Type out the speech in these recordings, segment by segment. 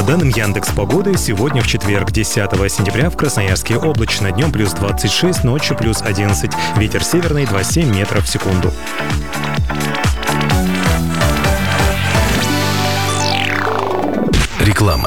По данным Яндекс.Погоды, сегодня в четверг, 10 сентября, в Красноярске облачно, днем плюс 26, ночью плюс 11. Ветер северный 2,7 метров в секунду. Реклама.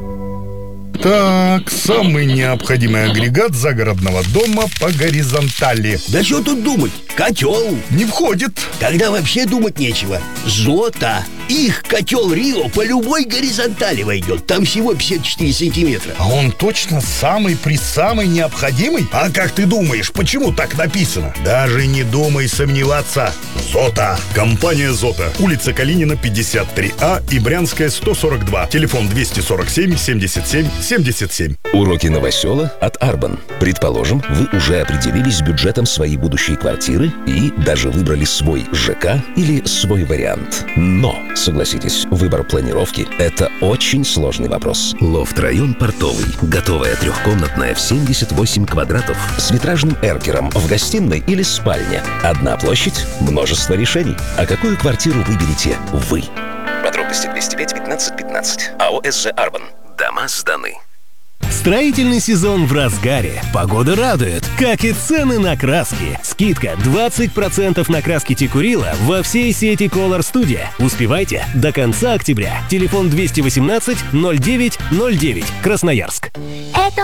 Так, самый необходимый агрегат загородного дома по горизонтали. Да что тут думать? Котел. Не входит. Тогда вообще думать нечего. Зота. Их котел Рио по любой горизонтали войдет. Там всего 54 сантиметра. А он точно самый необходимый? А как ты думаешь, почему так написано? Даже не думай сомневаться. Зота. Компания «Зота». Улица Калинина, 53А и Брянская, 142. Телефон 247 77 77. Уроки новосела от Арбан. Предположим, вы уже определились с бюджетом своей будущей квартиры и даже выбрали свой ЖК или свой вариант. Но, согласитесь, выбор планировки – это очень сложный вопрос. Лофт-район Портовый. Готовая трехкомнатная в 78 квадратов с витражным эркером в гостиной или спальне. Одна площадь, множество решений. А какую квартиру выберете вы? Подробности 205 15 15. АО «СЖ Арбан». Дома сданы. Строительный сезон в разгаре. Погода радует, как и цены на краски. Скидка 20% на краски Текурила во всей сети Color Studio. Успевайте до конца октября. Телефон 218 09 09. Красноярск. Это